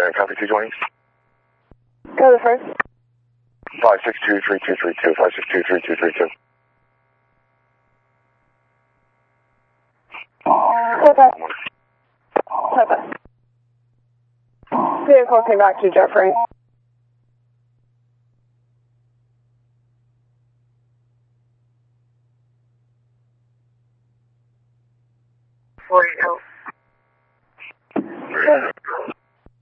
copy 220. Go the first. 5623232, 5623232. Okay. Okay. Vehicle came back to Jeffrey. There you go.